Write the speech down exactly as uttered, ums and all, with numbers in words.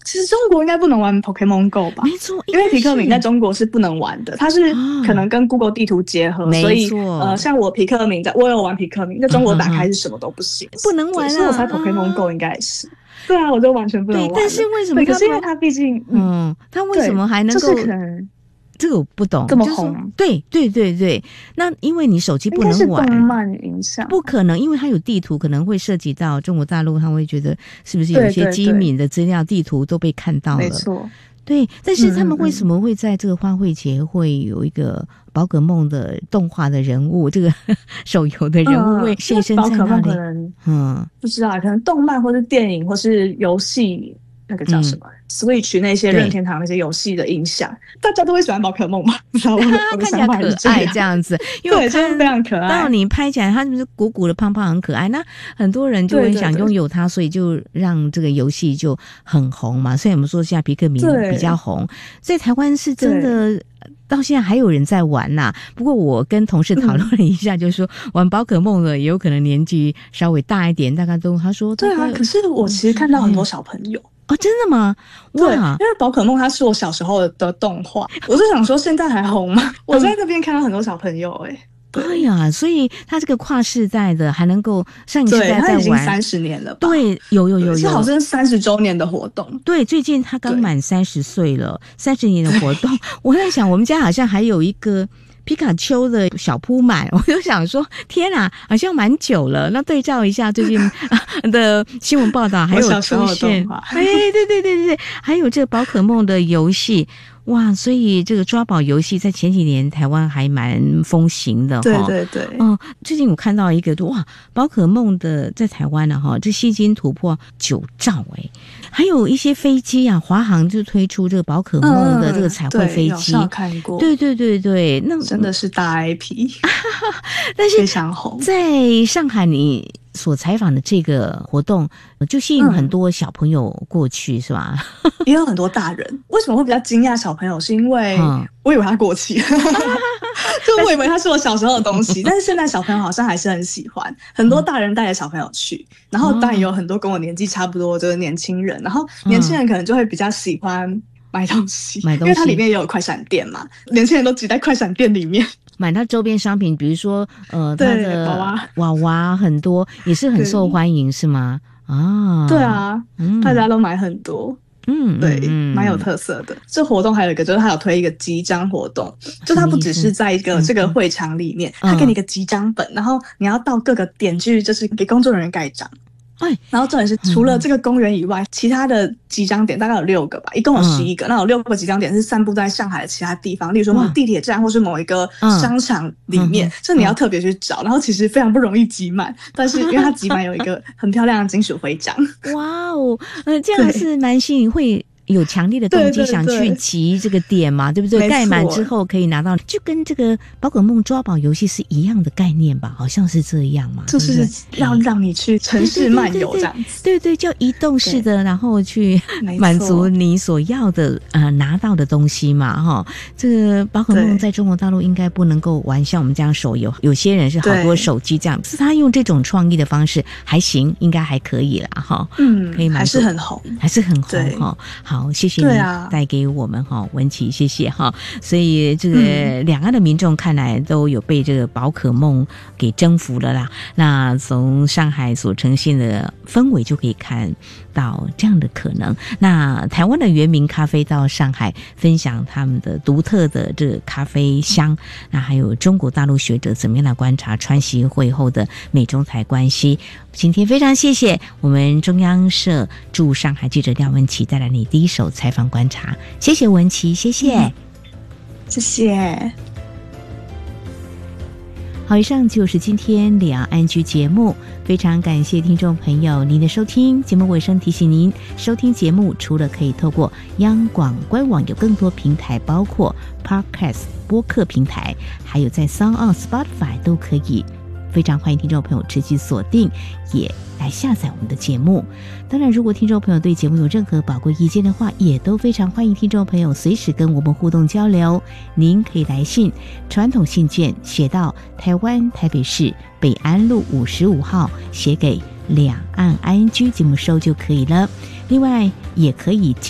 其实中国应该不能玩 Pokémon Go 吧？ 没错， 因为皮克敏在中国是不能玩的，它是可能跟 Google 地图结合， 啊、 所以呃， 像我皮克敏在，我有玩皮克敏，在中国打开是什么都不行， 嗯、不能玩啊。 所以我猜 Pokémon Go 应该是。对啊，我就完全不能玩了。 对，但是为什么？ 可是因为它毕竟， 嗯，嗯它为什么还能够？ 就是可能这个我不懂， 这么红、 就是。对对对对，那因为你手机不能玩，应该是动漫影响， 不可能，因为它有地图，可能会涉及到中国大陆，他会觉得是不是有一些机敏的资料，地图都被看到了。 没错。 对，但是他们为什么会在这个花卉节会有一个宝可梦的动画的人物，这个手游的人物会现身在那里？ 宝可梦可能，嗯，不知道，可能动漫或是电影或是游戏。那个叫什么、嗯、Switch 那些任天堂那些游戏的影响，大家都会喜欢宝可梦嘛？不知道我的我的想法是这样， 看起来可爱这样子，因为对，真的非常可爱。 到你拍起来，它就是鼓鼓的、胖胖，很可爱。那很多人就会想拥有它，所以就让这个游戏就很红嘛。所以我们说现在皮克敏比较红，在台湾是真的。到现在还有人在玩呐、啊，不过我跟同事讨论了一下，就是说、嗯、玩宝可梦的也有可能年纪稍微大一点，大概都他说对啊。可是我其实看到很多小朋友。 哦，真的吗？哇！ 对，因为宝可梦它是我小时候的动画，我就想说现在还红吗？我在那边看到很多小朋友、欸，哎、 哎呀，所以他这个跨世代的还能够上一世代在玩， 他已经三十年了吧？ 对，有有有有， 是好像三十周年的活动。 对，最近他刚满三十岁了，三十年的活动。我在想，我们家好像还有一个皮卡丘的小铺满，我就想说，天啊，好像蛮久了。那对照一下最近的新闻报道，还有出现，哎，对对对对对，还有这个宝可梦的游戏。哇，所以这个抓宝游戏在前几年台湾还蛮风行的哈。 对对对。 嗯，最近我看到一个哇，宝可梦的在台湾呢哈，这吸金突破九兆哎，还有一些飞机啊，华航就推出这个宝可梦的这个彩绘飞机， 嗯、看过。 对对对对，那真的是大 I P， 但是非常红。 在上海你所采访的这个活动，就吸引很多小朋友过去、嗯、是吧？ 也有很多大人。为什么会比较惊讶小朋友？是因为我以为它过期，就我以为它是我小时候的东西，但是现在小朋友好像还是很喜欢。很多大人带着小朋友去，然后当然也有很多跟我年纪差不多就是年轻人，然后年轻人可能就会比较喜欢买东西， 买东西， 因为它里面也有快闪店嘛，年轻人都挤在快闪店里面。 买它周边商品，比如说呃，它的娃娃娃娃很多，也是很受欢迎，是吗？啊， 对啊、嗯，大家都买很多， 嗯， 对，蛮、嗯、有特色的。这活动还有一个就是它有推一个集章活动，就它不只是在一个这个会场里面，它给你一个集章本，然后你要到各个点去，就是给工作人员盖章。 哎， 然后重点是除了这个公园以外、嗯、其他的集章点大概有六个吧，一共有十一个、嗯、那有六个集章点是散布在上海的其他地方，例如说某地铁站或是某一个商场里面，这、嗯、你要特别去找、嗯、然后其实非常不容易集满，但是因为它集满有一个很漂亮的金属徽章。 哇哦，呃，这样是蛮吸引，会有强烈的动机想去集这个点嘛， 对, 对不对？盖满之后可以拿到，就跟这个宝可梦抓宝游戏是一样的概念吧？好像是这样嘛， 就是要让你去城市漫游这样子， 对 对, 对, 对, 对, 对, 对，叫移动式的，然后去满足你所要的呃拿到的东西嘛，哈。这个宝可梦在中国大陆应该不能够玩像我们这样手游，有些人是好多手机这样，是他用这种创意的方式还行，应该还可以啦，哈。 嗯， 可以还是很红， 还是很红哈。好。好，谢谢你带给我们哈、啊、文琪，谢谢哈。所以这个两岸的民众看来都有被这个宝可梦给征服了啦。那从上海所呈现的氛围就可以看到这样的可能。那台湾的原民咖啡到上海分享他们的独特的这个咖啡香，那还有中国大陆学者怎么样来观察川习会后的美中台关系。今天非常谢谢我们中央社驻上海记者廖文琪带来你第一手采访观察，谢谢文琪，谢谢、嗯、 谢谢。 好，以上就是今天两岸居节目，非常感谢听众朋友您的收听。节目尾声提醒您，收听节目除了可以透过央广官网，有更多平台，包括 Podcast 播客平台，还有在 SoundOn、Spotify 都可以。非常欢迎听众朋友持续锁定，也来下载我们的节目。当然，如果听众朋友对节目有任何宝贵意见的话，也都非常欢迎听众朋友随时跟我们互动交流。您可以来信，传统信件写到台湾台北市北安路五十五号，写给两岸 I N G 节目收就可以了。另外，也可以寄